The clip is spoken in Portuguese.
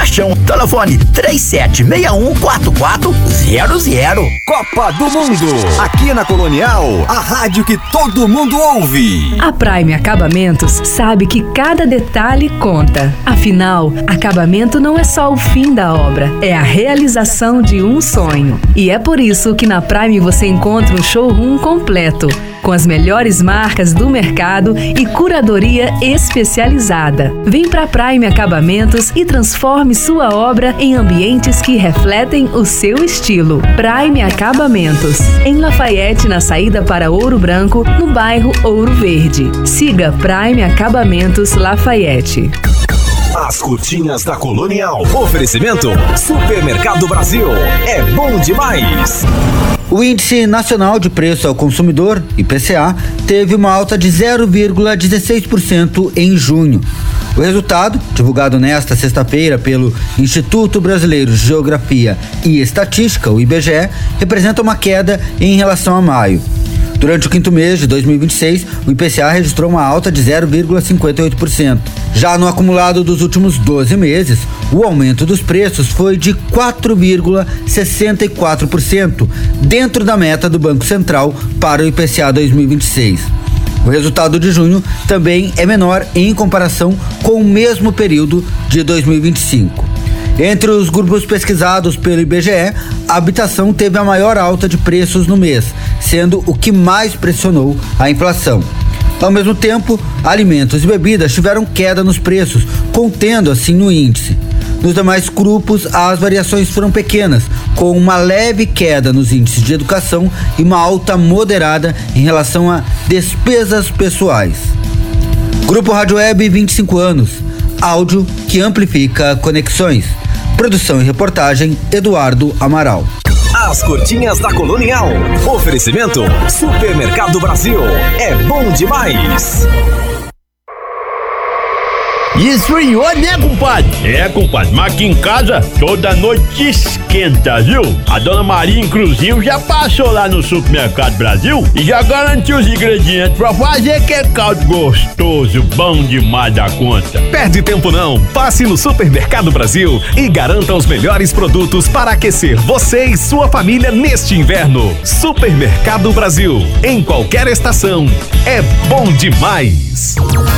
paixão. Telefone 3761-4400. Copa do Mundo. Aqui na Colonial, a rádio que todo mundo ouve. A Prime Acabamentos sabe que cada detalhe conta. Afinal, acabamento não é só o fim da obra, é a realização de um sonho. E é por isso que na Prime você encontra um showroom completo, com as melhores marcas do mercado e curadoria especializada. Vem pra Prime Acabamentos e transforme sua obra em ambientes que refletem o seu estilo. Prime Acabamentos, em Lafayette, na saída para Ouro Branco, no bairro Ouro Verde. Siga Prime Acabamentos Lafayette. As curtinhas da Colonial. Oferecimento Supermercado Brasil. É bom demais. O Índice Nacional de Preço ao Consumidor, IPCA, teve uma alta de 0,16% em junho. O resultado, divulgado nesta sexta-feira pelo Instituto Brasileiro de Geografia e Estatística, o IBGE, representa uma queda em relação a maio. Durante o quinto mês de 2026, o IPCA registrou uma alta de 0,58%. Já no acumulado dos últimos 12 meses, o aumento dos preços foi de 4,64%, dentro da meta do Banco Central para o IPCA 2026. O resultado de junho também é menor em comparação com o mesmo período de 2025. Entre os grupos pesquisados pelo IBGE, a habitação teve a maior alta de preços no mês, sendo o que mais pressionou a inflação. Ao mesmo tempo, alimentos e bebidas tiveram queda nos preços, contendo assim no índice. Nos demais grupos, as variações foram pequenas, com uma leve queda nos índices de educação e uma alta moderada em relação a despesas pessoais. Grupo Rádio Web, 25 anos. Áudio que amplifica conexões. Produção e reportagem, Eduardo Amaral. As curtinhas da Colonial. Oferecimento Supermercado Brasil. É bom demais. Esfriou, né, compadre? É, compadre, mas aqui em casa toda noite esquenta, viu? A dona Maria, inclusive, já passou lá no Supermercado Brasil e já garantiu os ingredientes pra fazer aquele caldo gostoso, bom demais da conta. Perde tempo não, passe no Supermercado Brasil e garanta os melhores produtos para aquecer você e sua família neste inverno. Supermercado Brasil, em qualquer estação, é bom demais.